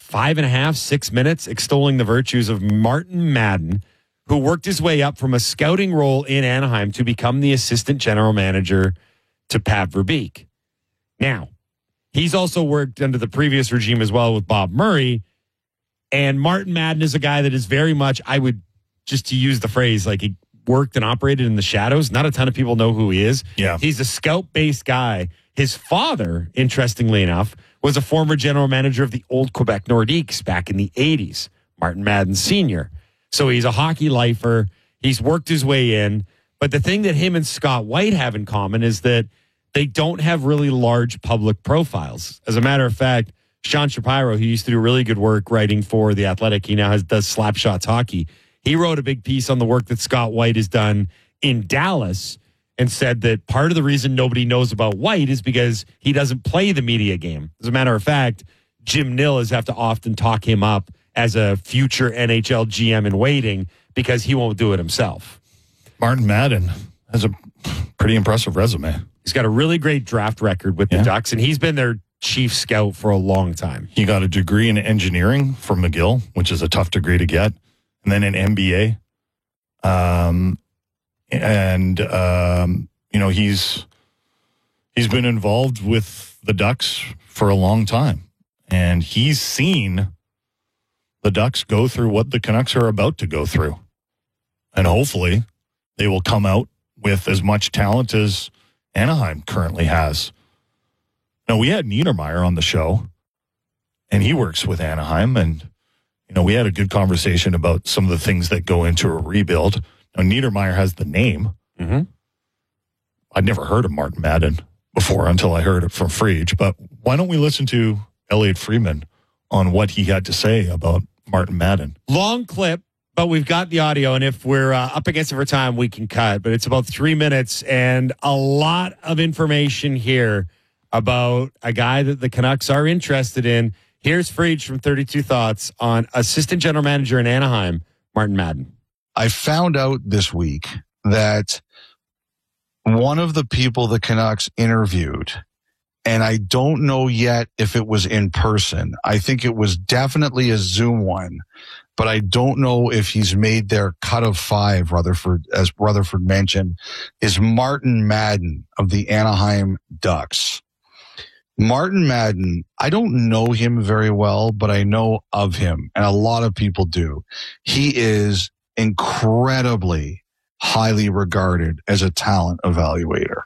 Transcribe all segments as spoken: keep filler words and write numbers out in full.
five and a half, six minutes extolling the virtues of Martin Madden, who worked his way up from a scouting role in Anaheim to become the assistant general manager to Pat Verbeek. Now, he's also worked under the previous regime as well with Bob Murray. And Martin Madden is a guy that is very much, I would just to use the phrase, like he worked and operated in the shadows. Not a ton of people know who he is. Yeah. He's a scout-based guy. His father, interestingly enough, was a former general manager of the old Quebec Nordiques back in the eighties, Martin Madden Senior So he's a hockey lifer. He's worked his way in. But the thing that him and Scott White have in common is that they don't have really large public profiles. As a matter of fact, Sean Shapiro, who used to do really good work writing for The Athletic, he now has does Slapshots Hockey. He wrote a big piece on the work that Scott White has done in Dallas and said that part of the reason nobody knows about White is because he doesn't play the media game. As a matter of fact, Jim Nill has have to often talk him up as a future N H L G M in waiting because he won't do it himself. Martin Madden has a pretty impressive resume. He's got a really great draft record with the yeah. Ducks, and he's been their chief scout for a long time. He got a degree in engineering from McGill, which is a tough degree to get, and then an M B A. Um, and um, you know he's he's been involved with the Ducks for a long time, and he's seen the Ducks go through what the Canucks are about to go through, and hopefully they will come out with as much talent as Anaheim currently has. Now, we had Niedermeyer on the show, and he works with Anaheim, and you know we had a good conversation about some of the things that go into a rebuild. Now, Niedermeyer has the name. Mm-hmm. I'd never heard of Martin Madden before until I heard it from Frege, but why don't we listen to Elliot Friedman on what he had to say about Martin Madden? Long clip, but we've got the audio, and if we're uh, up against it for time, we can cut. But it's about three minutes and a lot of information here about a guy that the Canucks are interested in. Here's Frege from thirty-two Thoughts on assistant general manager in Anaheim, Martin Madden. I found out this week that one of the people the Canucks interviewed, and I don't know yet if it was in person. I think it was definitely a Zoom one, but I don't know if he's made their cut of five, Rutherford, as Rutherford mentioned, is Martin Madden of the Anaheim Ducks. Martin Madden, I don't know him very well, but I know of him, and a lot of people do. He is incredibly highly regarded as a talent evaluator.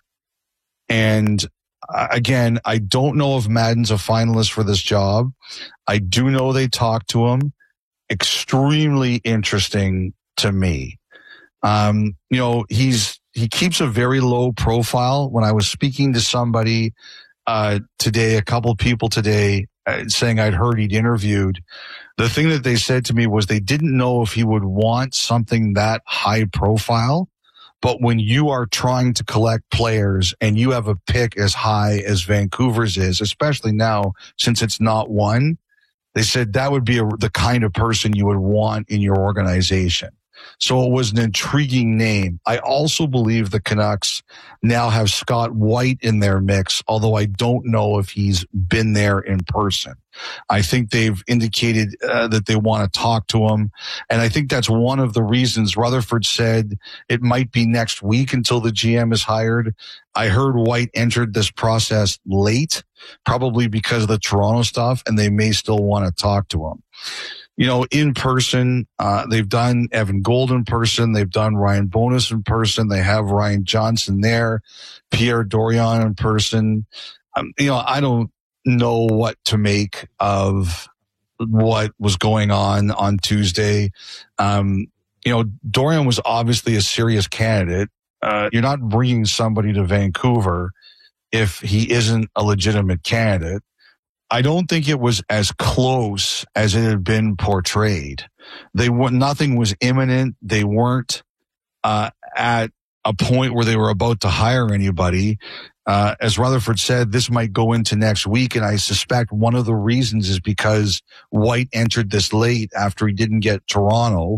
And uh, again, I don't know if Madden's a finalist for this job. I do know they talked to him. Extremely interesting to me. Um, you know, he's, he keeps a very low profile. When I was speaking to somebody, uh, today, a couple people today, uh, saying I'd heard he'd interviewed, the thing that they said to me was they didn't know if he would want something that high profile. But when you are trying to collect players and you have a pick as high as Vancouver's is, especially now since it's not one, they said that would be a, the kind of person you would want in your organization. So it was an intriguing name. I also believe the Canucks now have Scott White in their mix, although I don't know if he's been there in person. I think they've indicated uh, that they want to talk to him. And I think that's one of the reasons Rutherford said it might be next week until the G M is hired. I heard White entered this process late, probably because of the Toronto stuff, and they may still want to talk to him. You know, in person, uh, they've done Evan Gold in person. They've done Ryan Bonus in person. They have Ryan Johnson there, Pierre Dorion in person. Um, you know, I don't know what to make of what was going on on Tuesday. Um, you know, Dorion was obviously a serious candidate. Uh, you're not bringing somebody to Vancouver if he isn't a legitimate candidate. I don't think it was as close as it had been portrayed. They were, nothing was imminent. They weren't uh, at a point where they were about to hire anybody. Uh, as Rutherford said, this might go into next week, and I suspect one of the reasons is because White entered this late after he didn't get Toronto.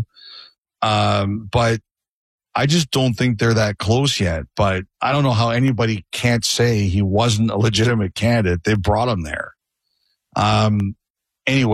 Um, but I just don't think they're that close yet. But I don't know how anybody can't say he wasn't a legitimate candidate. They brought him there. Um, anyway.